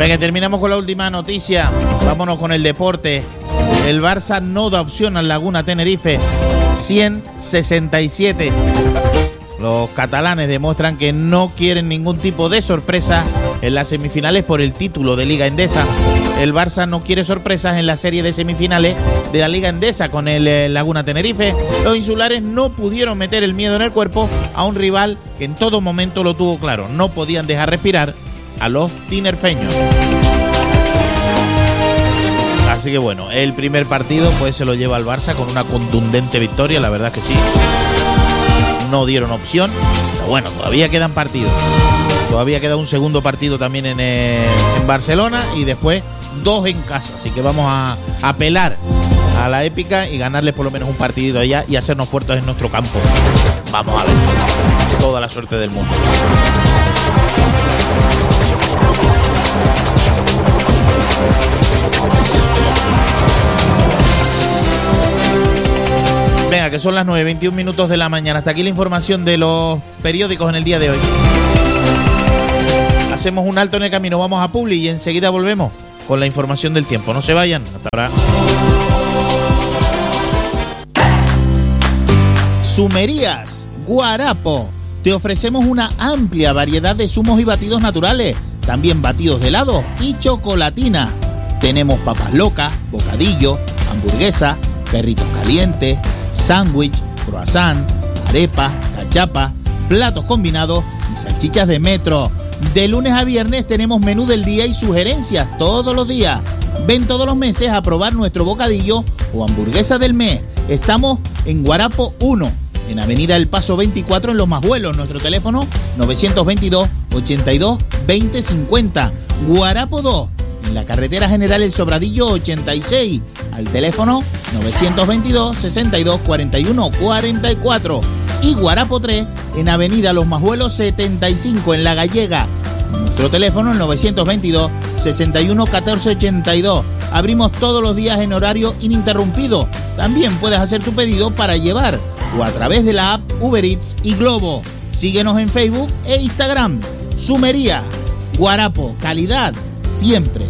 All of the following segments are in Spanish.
Venga, terminamos con la última noticia. Vámonos con el deporte. El Barça no da opción al Laguna Tenerife. 167. Los catalanes demuestran que no quieren ningún tipo de sorpresa en las semifinales por el título de Liga Endesa. El Barça no quiere sorpresas en la serie de semifinales de la Liga Endesa con el Laguna Tenerife. Los insulares no pudieron meter el miedo en el cuerpo a un rival que en todo momento lo tuvo claro. No podían dejar respirar a los tinerfeños. Así que bueno, el primer partido pues se lo lleva el Barça con una contundente victoria, la verdad que sí. No dieron opción, pero bueno, todavía quedan partidos. Todavía queda un segundo partido también en Barcelona y después 2 en casa. Así que vamos a apelar a la épica y ganarles por lo menos un partidito allá y hacernos fuertes en nuestro campo. Vamos a ver. Toda la suerte del mundo. Venga, que son las 9:21 minutos de la mañana. Hasta aquí la información de los periódicos en el día de hoy. Hacemos un alto en el camino, vamos a Publi y enseguida volvemos con la información del tiempo. No se vayan, hasta ahora. Sumerías, Guarapo. Te ofrecemos una amplia variedad de zumos y batidos naturales, también batidos de helado y chocolatina. Tenemos papas locas, bocadillo, hamburguesa, perritos calientes, sándwich, croissant, arepa, cachapa, platos combinados y salchichas de metro. De lunes a viernes tenemos menú del día y sugerencias todos los días. Ven todos los meses a probar nuestro bocadillo o hamburguesa del mes. Estamos en Guarapo 1, en Avenida El Paso 24 en Los Majuelos. Nuestro teléfono 922 82 20 50. Guarapo 2, en la carretera General El Sobradillo 86, al teléfono 922 62 41 44. Y Guarapo 3, en Avenida Los Majuelos 75, en La Gallega. Nuestro teléfono es 922 61 14 82. Abrimos todos los días en horario ininterrumpido. También puedes hacer tu pedido para llevar o a través de la app Uber Eats y Globo. Síguenos en Facebook e Instagram. Sumería, Guarapo, calidad siempre.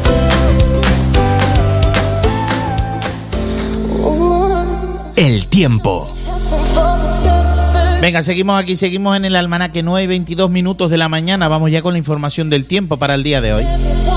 El tiempo. Venga, seguimos aquí, seguimos en el almanaque, 9:22 minutos de la mañana. Vamos ya con la información del tiempo para el día de hoy.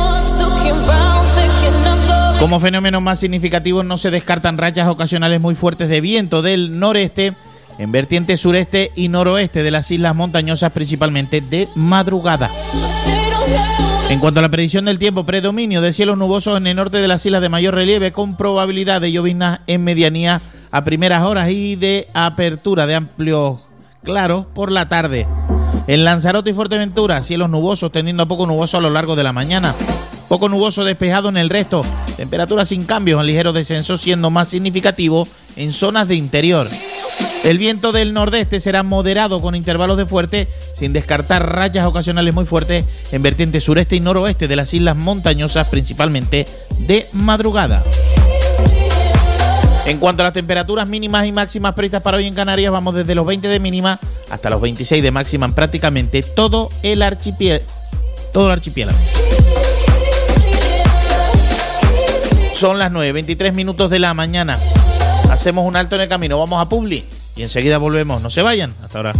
Como fenómenos más significativos no se descartan rachas ocasionales muy fuertes de viento del noreste, en vertiente sureste y noroeste de las islas montañosas, principalmente de madrugada. En cuanto a la predicción del tiempo, predominio de cielos nubosos en el norte de las islas de mayor relieve, con probabilidad de lloviznas en medianía a primeras horas y de apertura de amplios claros por la tarde. En Lanzarote y Fuerteventura, cielos nubosos tendiendo a poco nuboso a lo largo de la mañana. Poco nuboso despejado en el resto. Temperaturas sin cambios, en ligero descenso, siendo más significativo en zonas de interior. El viento del nordeste será moderado con intervalos de fuerte, sin descartar rachas ocasionales muy fuertes en vertiente sureste y noroeste de las islas montañosas, principalmente de madrugada. En cuanto a las temperaturas mínimas y máximas previstas para hoy en Canarias, vamos desde los 20 de mínima hasta los 26 de máxima en prácticamente todo el archipiélago. Son las 9:23 minutos de la mañana. Hacemos un alto en el camino, vamos a Publi y enseguida volvemos. No se vayan, hasta ahora.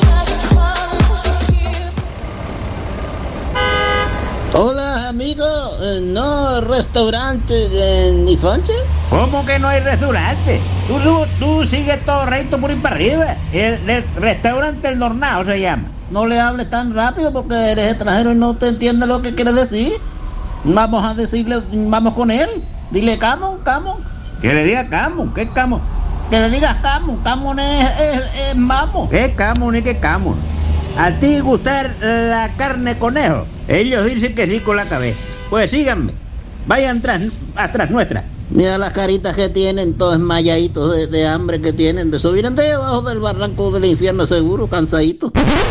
Hola, amigo. ¿No restaurante ni Fonche? ¿Cómo que no hay restaurante? Tú sigues todo recto por ahí para arriba. El restaurante El Dornado se llama. No le hables tan rápido porque eres extranjero y no te entiende lo que quiere decir. Vamos a decirle, vamos con él. Dile Camon. Que le diga Camon, ¿qué Camon? Que le digas Camon es mamo. ¿Qué Camon y qué Camon? ¿A ti gustar la carne conejo? Ellos dicen que sí con la cabeza. Pues síganme, vayan atrás nuestra. Mira las caritas que tienen, todos esmayaditos de hambre que tienen. De eso vienen de abajo del barranco del infierno seguro, cansaditos.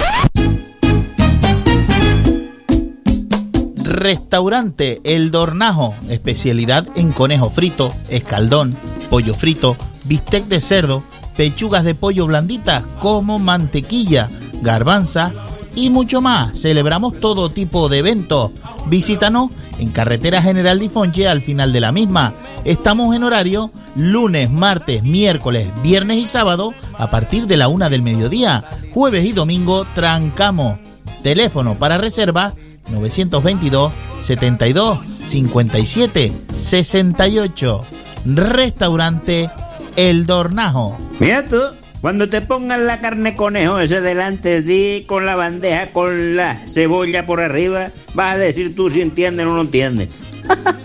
Restaurante El Dornajo, especialidad en conejo frito, escaldón, pollo frito, bistec de cerdo, pechugas de pollo blanditas como mantequilla, garbanza, y mucho más. Celebramos todo tipo de eventos. Visítanos en Carretera General Difonche al final de la misma. Estamos en horario lunes, martes, miércoles, viernes y sábado a partir de la 1 del mediodía. Jueves y domingo trancamos. Teléfono para reserva 922 72 57 68. Restaurante El Dornajo. Mira tú, cuando te pongan la carne conejo ese delante de ti con la bandeja con la cebolla por arriba, vas a decir tú si entiendes o no entiendes.